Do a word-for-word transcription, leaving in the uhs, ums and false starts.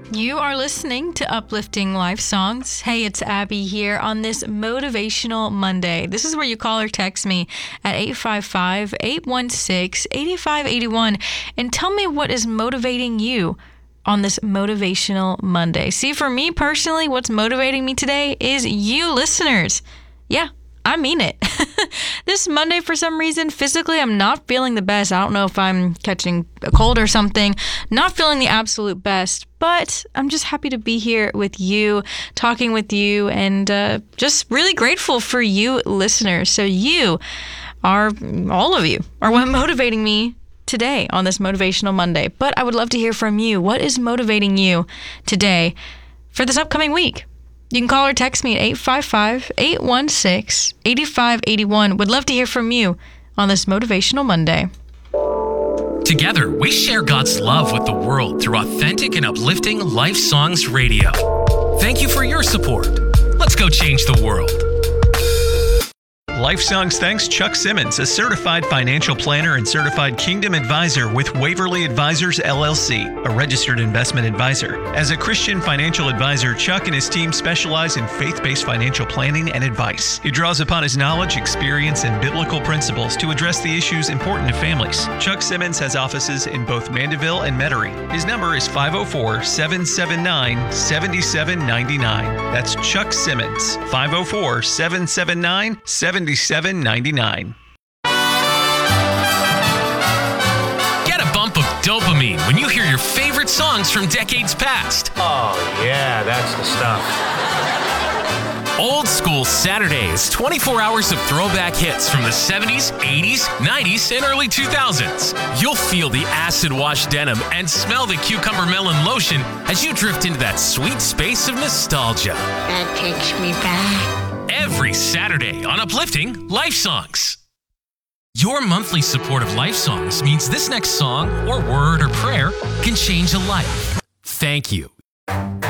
You are listening to Uplifting Life Songs. Hey, it's Abby here on this Motivational Monday. This is where you call or text me at eight five five, eight one six, eight five eight one and tell me what is motivating you on this Motivational Monday. See, for me personally, what's motivating me today is you listeners. Yeah, I mean it. This Monday, for some reason, physically, I'm not feeling the best. I don't know if I'm catching a cold or something. Not feeling the absolute best, but I'm just happy to be here with you, talking with you, and uh, just really grateful for you listeners. So you are, all of you, are what motivating me today on this Motivational Monday. But I would love to hear from you. What is motivating you today for this upcoming week? You can call or text me at eight five five, eight one six, eight five eight one. Would love to hear from you on this Motivational Monday. Together, we share God's love with the world through authentic and uplifting Life Songs Radio. Thank you for your support. Let's go change the world. Life Songs thanks Chuck Simmons, a certified financial planner and certified Kingdom advisor with Waverly Advisors, L L C, a registered investment advisor. As a Christian financial advisor, Chuck and his team specialize in faith-based financial planning and advice. He draws upon his knowledge, experience, and biblical principles to address the issues important to families. Chuck Simmons has offices in both Mandeville and Metairie. His number is five oh four, seven seven nine, seven seven nine nine. That's Chuck Simmons, five oh four, seven seven nine, seven seven nine nine. Get a bump of dopamine when you hear your favorite songs from decades past. Oh, yeah, that's the stuff. Old School Saturdays, twenty-four hours of throwback hits from the seventies, eighties, nineties, and early two thousands. You'll feel the acid-washed denim and smell the cucumber melon lotion as you drift into that sweet space of nostalgia. That takes me back. Every Saturday on Uplifting Life Songs. Your monthly support of Life Songs means this next song or word or prayer can change a life. Thank you.